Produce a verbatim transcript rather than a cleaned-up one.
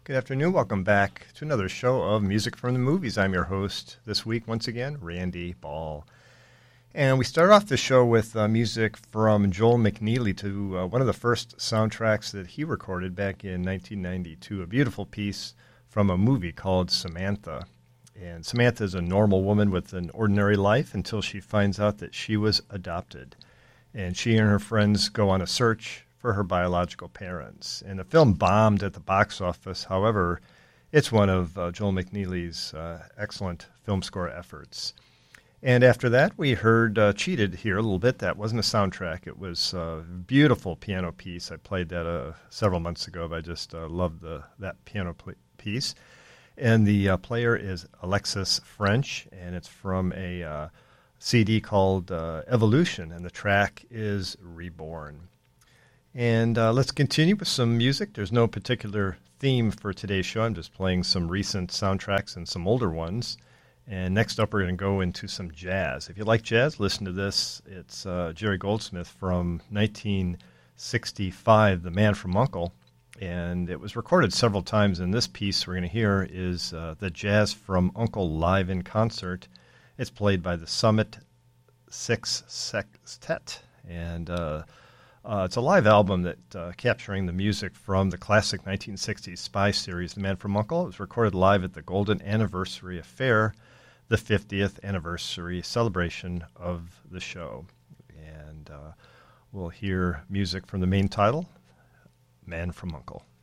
Good afternoon. Welcome back to another show of Music from the Movies. I'm your host this week, once again, Randy Ball. And we start off the show with uh, music from Joel McNeely to uh, one of the first soundtracks that he recorded back in nineteen ninety-two, a beautiful piece from a movie called Samantha. And Samantha is a normal woman with an ordinary life until she finds out that she was adopted. And she and her friends go on a search for her biological parents. And the film bombed at the box office. However, it's one of uh, Joel McNeely's uh, excellent film score efforts. And after that, we heard uh, Cheated here a little bit. That wasn't a soundtrack. It was a beautiful piano piece. I played that uh, several months ago, but I just uh, loved the, that piano pl- piece. And the uh, player is Alexis French, and it's from a uh, C D called uh, Evolution, and the track is Reborn. And uh, let's continue with some music. There's no particular theme for today's show. I'm just playing some recent soundtracks and some older ones. And next up, we're going to go into some jazz. If you like jazz, listen to this. It's uh, Jerry Goldsmith from nineteen sixty-five, The Man from U N C L E. And it was recorded several times. And this piece we're going to hear is uh, the Jazz from U N C L E live in concert. It's played by the Summit Six Sextet. And uh, uh, it's a live album that uh, capturing the music from the classic nineteen sixties spy series, The Man from U N C L E. It was recorded live at the Golden Anniversary Affair, the fiftieth anniversary celebration of the show. And uh, we'll hear music from the main title, Man from U N C L E.